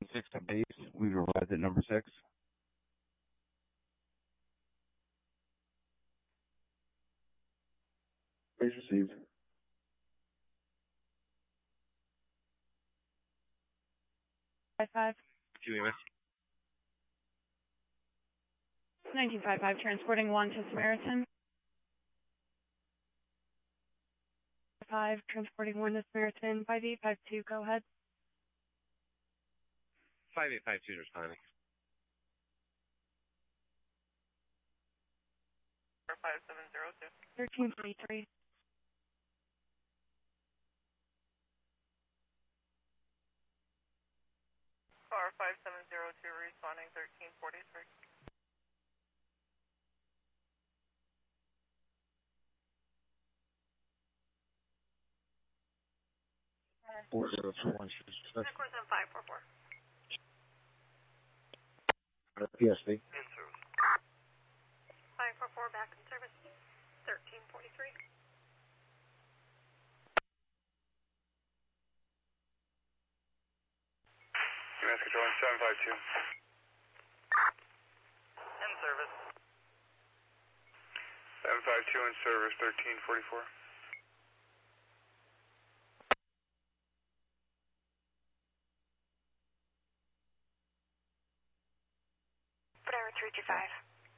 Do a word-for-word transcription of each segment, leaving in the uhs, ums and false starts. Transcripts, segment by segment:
Six to base. We revised at number six. Base received. Five five. Two E M S. Nineteen five five. Transporting one to Samaritan. Five. Transporting one to Samaritan. Five eight five two. Go ahead. Five eight five two is responding. Five seven zero two. Thirteen forty three. Car five seven zero two responding thirteen forty three. Four zero two one. Four seven five four four. P S V. In service. Five four four back in service. Thirteen forty three. U S controlling seven five two. In service. seven five two in service, thirteen forty-four. Whatever, three two five.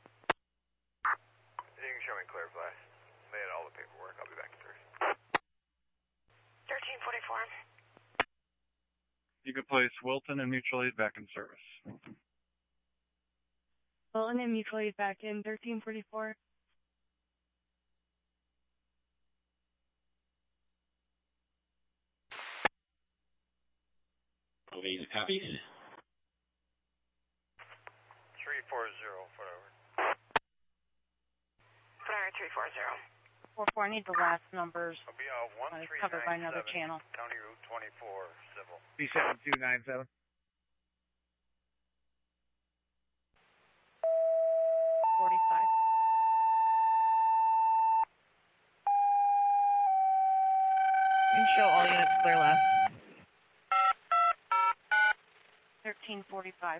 You can show me clear flash. Made all the paperwork. I'll be back in Thursday. Thirteen forty four. You can place Wilton and Mutual Aid back in service. Wilton and Mutual Aid back in. Thirteen forty four. Please copies. three four zero, whatever. Whatever, three four zero. Four four. I need the last numbers. I'll be out one Uh, three covered by another nine seven, channel. County Route twenty-four, civil. B seven two nine seven. Forty five. You can show all units clear left. Thirteen forty five.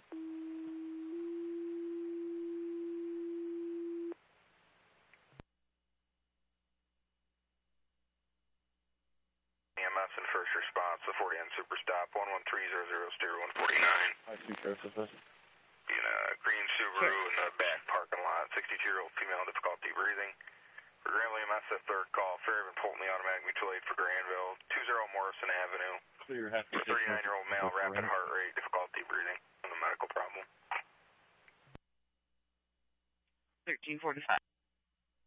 E M S and first response, the forty N super stop, one one three zero zero, stereo one forty-nine. I see Joseph. In a green Subaru in the back parking lot, sixty-two-year-old female, difficulty breathing. For Granville E M S, that third call, Fairhaven Fulton, the automatic mutual aid for Granville, two zero Morrison Avenue. Clear half. thirty-nine-year-old male, rapid heart rate, difficulty breathing, and a medical problem. Thirteen forty five.